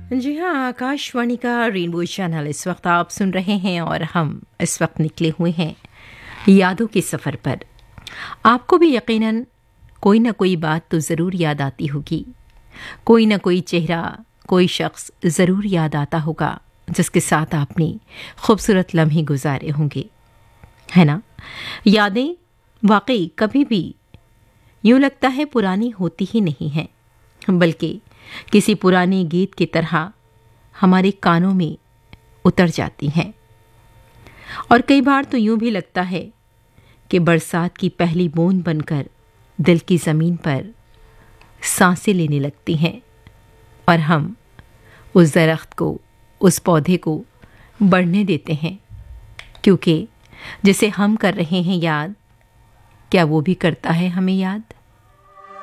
जी हाँ, आकाशवाणी का rainbow channel इस वक्त आप सुन रहे हैं और हम इस वक्त निकले हुए हैं यादों के सफ़र पर। आपको भी यकीनन कोई ना कोई बात तो ज़रूर याद आती होगी, कोई ना कोई चेहरा, कोई शख्स ज़रूर याद आता होगा जिसके साथ आपने खूबसूरत लम्हे गुजारे होंगे, है ना? यादें वाकई कभी भी यूँ लगता है पुरानी होती ही नहीं हैं, बल्कि किसी पुराने गीत की तरह हमारे कानों में उतर जाती हैं। और कई बार तो यूं भी लगता है कि बरसात की पहली बूंद बनकर दिल की ज़मीन पर सांसें लेने लगती हैं और हम उस दरख्त को, उस पौधे को बढ़ने देते हैं, क्योंकि जिसे हम कर रहे हैं याद, क्या वो भी करता है हमें याद?